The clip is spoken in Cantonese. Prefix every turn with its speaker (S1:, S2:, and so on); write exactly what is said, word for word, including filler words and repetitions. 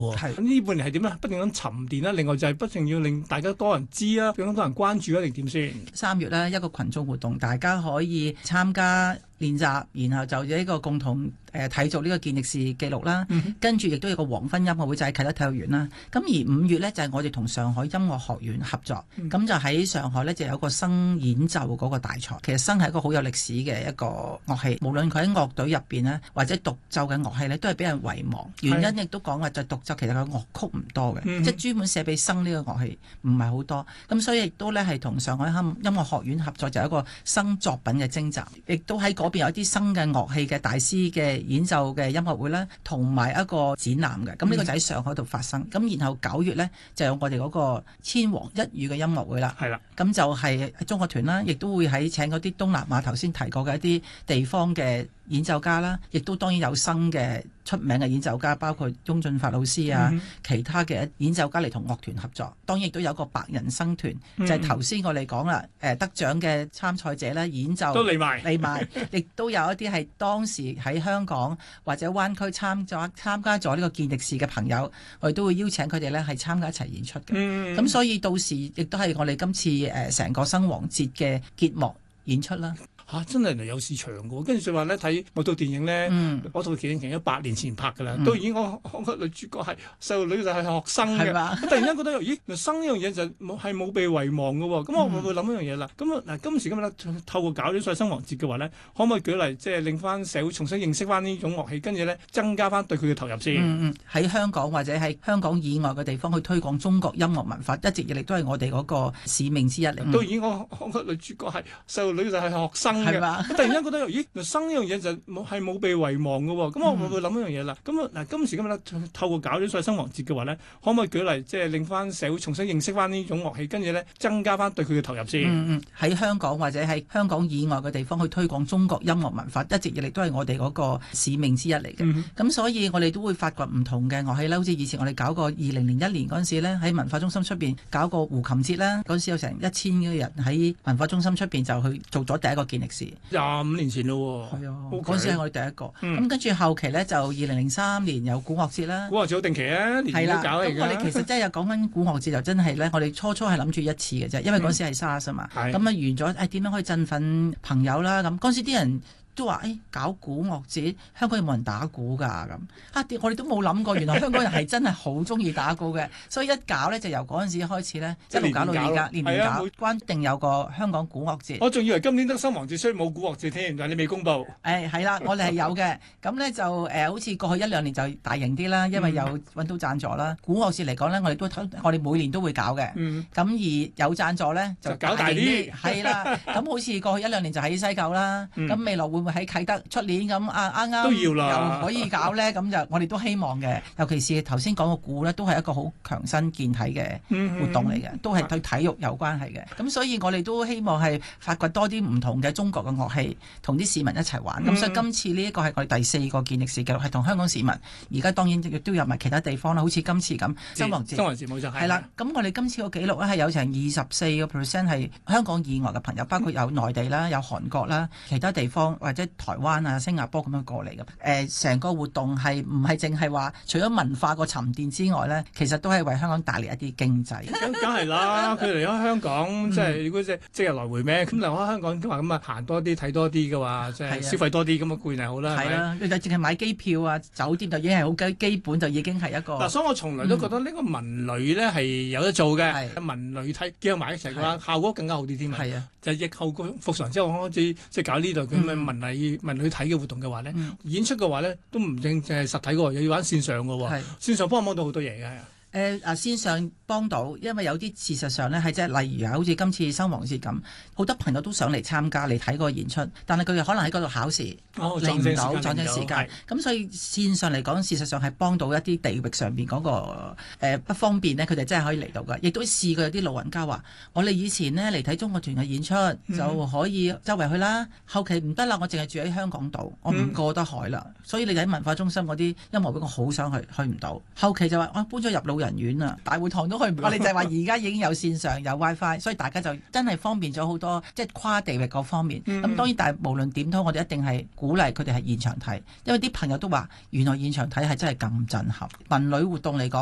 S1: 係呢半年係點咧？不斷咁沉澱啦，另外就係不斷要令大家多人知啊，更多人關注啊，定點先？
S2: 三月咧一個群眾活動，大家可以參加練習，然後就呢個共同誒睇做呢個健力士記錄啦。嗯、跟住亦都有個黃昏音樂會就喺啟德體育園啦。咁而五月呢，就係、是、我哋同上海音樂學院合作，咁、嗯、就喺上海呢，就有個笙演奏嗰個大賽。其實笙係一個好有歷史嘅一個樂器，無論佢喺樂隊入邊呢，或者獨奏嘅樂器呢，都係俾人遺忘。原因亦都講話就獨奏其實個樂曲唔多嘅，嗯、即係專門寫俾笙呢個樂器唔係好多。咁所以亦都呢，係同上海音音樂學院合作，就有一個笙作品嘅徵集，亦都喺嗰邊有啲笙嘅樂器嘅大師嘅演奏嘅音樂會啦，同埋一個展覽嘅。咁呢個就喺上海度發生。咁、嗯、然後九月呢，就有我哋嗰個千王一遇嘅音樂會啦。係啦。咁就係中國團啦，亦都會喺請嗰啲東南亞頭先提過嘅一啲地方嘅演奏家啦，亦都當然有笙嘅出名嘅演奏家，包括翁俊發老師啊，嗯、其他嘅演奏家嚟同樂團合作。當然亦都有個百人笙團，嗯、就係頭先我哋講啦，誒得獎嘅參賽者咧演奏都嚟埋嚟埋，亦都有一啲係當時喺香港或者灣區參咗參加咗呢個健力士嘅朋友，我哋都會邀請佢哋咧係參加一齊演出嘅。咁、嗯、所以到時亦都係我哋今次誒成個笙王節嘅結幕演出啦。
S1: 嚇、啊！真係嚟有市場嘅喎，跟住就話咧睇我套電影咧，嗯、我套電影其實八年前拍㗎啦，嗯、都已經我我個女主角係細路女就係學生嘅，吧突然間覺得咦，生呢樣嘢就冇係冇被遺忘嘅喎，咁、嗯、我會會諗一樣嘢啦。咁啊嗱，今時今日透過搞啲所謂笙王節嘅話咧，可唔可以舉例即係令翻社會重新認識翻呢種樂器，跟住咧增加翻對佢嘅投入先？嗯嗯，
S2: 喺香港或者喺香港以外嘅地方去推廣中國音樂文化，一直以嚟都係我哋嗰個使命之一嚟。
S1: 都已經我我個女主角係細路女就係學生。係嘛？突然間覺得，咦，笙呢樣嘢就冇係冇被遺忘嘅喎。咁我會會諗一樣嘢啦。咁啊嗱，今時今日透過搞啲所謂笙王節嘅話咧，可唔可以舉例，即係令翻社會重新認識翻呢種樂器，跟住咧增加翻對佢嘅投入先？嗯嗯。
S2: 喺香港或者喺香港以外嘅地方去推廣中國音樂文化，一直以嚟都係我哋嗰個使命之一嚟嘅。咁、嗯、所以我哋都會發掘唔同嘅樂器啦。好似以前我哋搞過二零零一年嗰陣時咧，喺文化中心出邊搞個胡琴節啦。嗰陣時有成一千個人喺文化中心出邊就去做咗第一個健力士。
S1: 廿五年前咯喎，
S2: 係啊，嗰陣時係我哋第一個。咁、嗯、跟住後期咧，就二零零三年有古樂節啦。
S1: 古樂節好定期啊，年年都搞嚟㗎。咁我哋其實真係講緊古樂節就真係咧，我哋初初係諗住一次嘅啫，因為嗰陣時係 SARS 啊嘛。咁啊、嗯、完咗，誒點樣可以振奮朋友啦？咁嗰陣時啲人都話誒、哎、搞古樂節，香港有冇人打鼓㗎咁？啊，我哋都冇諗過，原來香港人係真係好中意打鼓嘅，所以一搞咧就由嗰陣時開始咧，一路搞到而家，年年搞，關定有個香港古樂節。我仲以為今年得笙王節，所以冇古樂節添，但係你未公布。誒
S2: 係啦，我哋係有嘅，咁咧就誒、呃、好似過去一兩年就大型啲啦，因為有揾到贊助啦。嗯、古樂節嚟講咧，我哋都我哋每年都會搞嘅。咁、嗯、而有贊助咧就
S1: 搞大啲，
S2: 係啦。咁好似過去一兩年就喺西九啦，咁、嗯、未來會唔會喺啟德出年咁啊？啱啱
S1: 都要啦，
S2: 又可以搞咧，咁就我哋都希望嘅。尤其是頭先講個鼓咧，都係一個好強身健體嘅活動嚟嘅，嗯、都係對體育有關係嘅。咁、嗯、所以我哋都希望係發掘多啲唔同嘅中國嘅樂器，同啲市民一齊玩。咁、嗯、所以今次呢一個係我哋第四個健力士紀錄，係同香港市民。而家當然亦都有埋其他地方啦，好似今次咁笙王節。
S1: 笙王節冇錯，係
S2: 啦。咁我哋今次個紀錄咧係有成二十四個 percent 係香港以外嘅朋友，包括有內地啦、有韓國啦、其他地方或者台灣啊、新加坡咁樣過嚟嘅。誒、呃，成個活動係唔係淨係話除咗文化個沉澱之外咧，其實都係為香港帶嚟一啲經濟。
S1: 咁梗係啦，佢嚟咗香港，即係如果即係即日來回咩？咁嚟開香港都話咁啊，行多啲睇多啲嘅話，即係消費多啲咁啊，固然係好啦。係啦，你就淨係買機票啊、酒店就已經係好基基本，就已經係一個。嗱，所以我從來都覺得呢個文旅咧係有得做嘅。嗯、文旅睇結合埋一齊嘅話，效果更加好啲添。係啊，就疫後復常之後開始即係搞呢度咁嘅文旅、嗯、文旅睇嘅活動嘅話咧，嗯、演出嘅話咧都唔淨淨係實體嘅喎，又要玩線上嘅喎。是線上幫唔幫到好多嘢嘅？
S2: 誒啊！線上幫到，因為有啲事實上咧係即係例如啊，好似今次笙王節咁，好多朋友都想嚟參加嚟睇個演出，但係佢哋可能喺嗰度考試，嚟唔到撞正時間。咁所以線上嚟講，事實上係幫到一啲地域上邊嗰、那個、呃、不方便呢，佢哋真係可以嚟到㗎。亦都試過有啲老人家話：我哋以前呢嚟睇中國團嘅演出、嗯、就可以周圍去啦，後期唔得啦，我淨係住喺香港島，我唔過得海啦。嗯、所以你喺文化中心嗰啲音樂會，我好想去，去唔到。後期就話我搬咗入老人院啊，大會堂都去唔到。我哋就係話而家已經有線上有 WiFi， 所以大家就真係方便咗好多，即係跨地域各方面。咁、嗯、當然，但係無論點都，我哋一定係鼓勵佢哋係現場睇，因為啲朋友都話原來現場睇係真係咁震撼。文旅活動嚟講。